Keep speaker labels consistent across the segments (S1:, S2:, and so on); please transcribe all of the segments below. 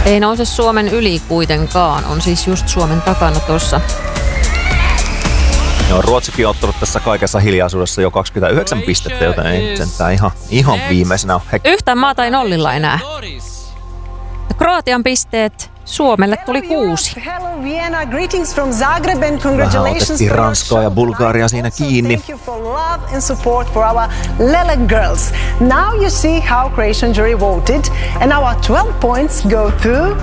S1: Ei nouse Suomen yli kuitenkaan. On siis just Suomen takana tuossa.
S2: Joo, Ruotsikin on ottanut tässä kaikessa hiljaisuudessa jo 29 pistettä, joten ei sentään ihan viimeisenä ole.
S1: Yhtään maata ei nollilla enää. Ja Kroatian pisteet Suomelle tuli 6.
S3: Hello Vienna, greetings from Zagreb and congratulations.
S2: Vähän otettiin Ranskaa ja Bulgaria siinä kiinni.
S3: Thank you for love and support for our Lele girls. Now you see how Croatian jury voted and our 12 points go to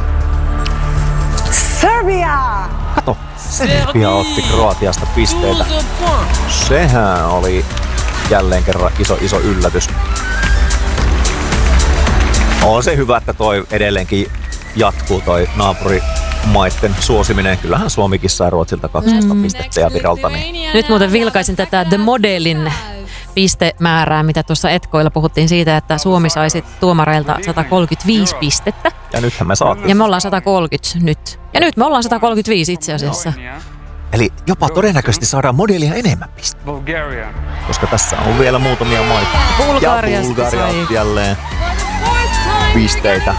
S3: Serbia.
S2: Kato, Serbia otti Kroatiasta pisteitä. Sehän oli jälleen kerran iso yllätys. On se hyvä, että toi edelleenkin jatkuu toi naapurimaitten suosiminen. Kyllähän Suomikin sai Ruotsilta 12 pistettä ja Viralta. Niin.
S1: Nyt muuten vilkaisin tätä The Modelin pistemäärää, mitä tuossa etkoilla puhuttiin siitä, että Suomi saisi tuomareilta 135 pistettä.
S2: Ja nythän me saatiin.
S1: Ja me ollaan 130 nyt. Ja nyt me ollaan 135 itse asiassa.
S2: Eli jopa todennäköisesti saadaan Modelia enemmän pistettä. Koska tässä on vielä muutamia maita.
S1: Bulgaria
S2: jälleen pisteitä.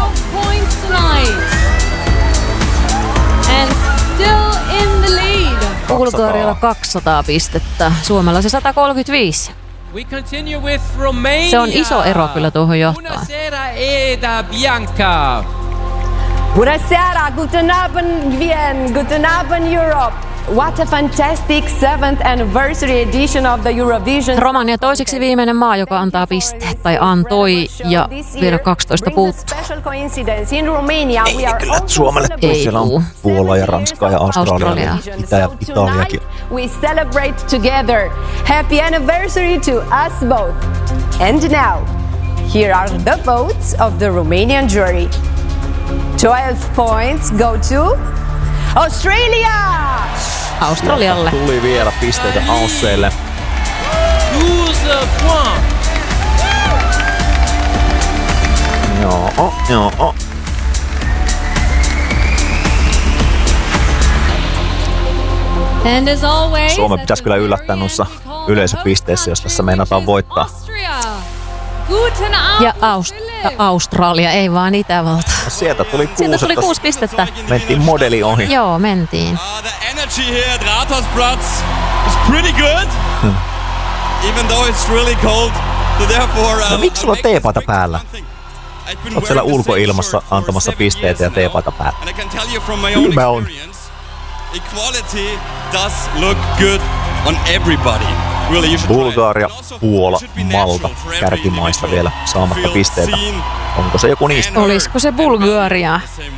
S1: Bulgarialla 200 pistettä, Suomella se 135. Se on iso ero kyllä tuohon johtoon.
S4: Buonasera, guten Abend Wien, guten Abend Europe. What a fantastic 7th anniversary edition of the Eurovision.
S1: Romania toiseksi viimeinen maa, joka antaa pisteet, tai antoi, ja vielä 12 puuttuu.
S2: Ei kyllä Suomelle tule. Siellä on Puola ja Ranska ja Australia. Italiakin.
S4: We celebrate together. Happy anniversary to us both. And now, here are the votes of the Romanian jury. 12 points go to Australia!
S1: Australialle.
S2: Tuli vielä pisteitä Ausseille. Joo. Suomen pitäisi kyllä yllättää noissa yleisöpisteissä, jos tässä meinataan voittaa.
S1: Ja Australia, ei vaan Itävalta.
S2: Sieltä tuli 6.
S1: Sieltä tuli 6 pistettä.
S2: Mentiin Modeli ohi.
S1: Joo, mentiin.
S5: The energy here at Rathausplatz is pretty good. Even though it's really cold. So therefore,
S2: no miksi sulla on teepaita päällä? Oot siellä ulkoilmassa antamassa pisteitä ja teepaita päällä. Kylmä on.
S5: Equality does look good on everybody.
S2: Bulgaria, Puola, Malta kärkimaista vielä saamatta pisteitä. Onko se joku niistä?
S1: Olisiko se Bulgaria?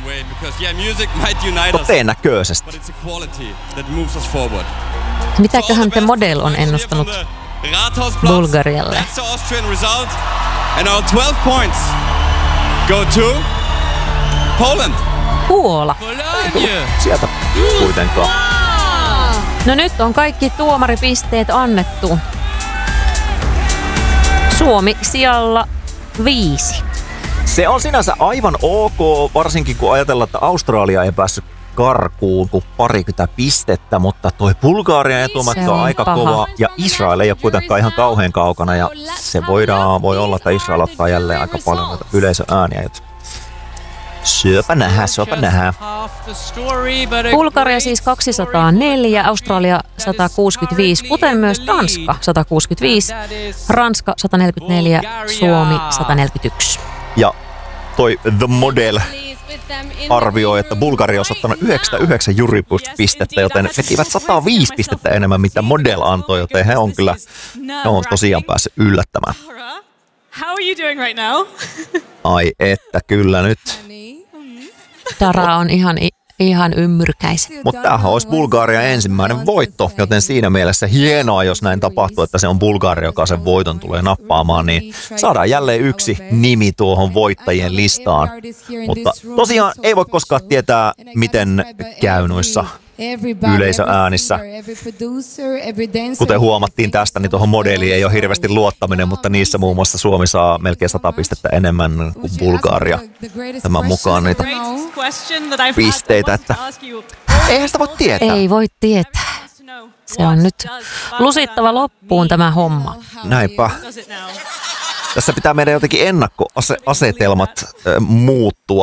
S2: Todennäköisesti.
S1: Mitäköhän The Model on ennustanut Bulgarialle?
S5: And our 12 points go to Poland.
S1: Puola.
S2: Sieltä kuitenkaan.
S1: No nyt on kaikki tuomaripisteet annettu. Suomi sijalla 5.
S2: Se on sinänsä aivan ok, varsinkin kun ajatellaan, että Australia ei päässyt karkuun kuin 20 pistettä, mutta toi Bulgarian etumatka on aika kova ja Israel ei ole kuitenkaan ihan kauhean kaukana ja se voi olla, että Israel ottaa jälleen aika paljon noita yleisöääniä. Syöpä nähdään.
S1: Bulgaria siis 204, Australia 165, kuten myös Tanska 165, Ranska 144, Suomi 141.
S2: Ja toi The Model arvioi, että Bulgaria on ottanut 99 juripistettä, joten vetivät 105 pistettä enemmän, mitä Model antoi, joten he on tosiaan päässyt yllättämään.
S6: How are you doing right now?
S2: Ai että, kyllä nyt.
S1: Dara on ihan ymmyrkäisen.
S2: Mutta tämähän olisi Bulgarian ensimmäinen voitto, joten siinä mielessä hienoa, jos näin tapahtuu, että se on Bulgaria, joka sen voiton tulee nappaamaan, niin saadaan jälleen yksi nimi tuohon voittajien listaan. Mutta tosiaan ei voi koskaan tietää, miten käy noissa yleisöäänissä. Kuten huomattiin tästä, niin tuohon Modeliin ei ole hirveästi luottaminen, mutta niissä muun muassa Suomi saa melkein 100 pistettä enemmän kuin Bulgaria. Tämän mukaan niitä pisteitä, että eihän sitä voi tietää.
S1: Ei voi tietää. Se on nyt lusittava loppuun tämä homma.
S2: Näinpä. Tässä pitää meidän jotenkin ennakkoasetelmat muuttua.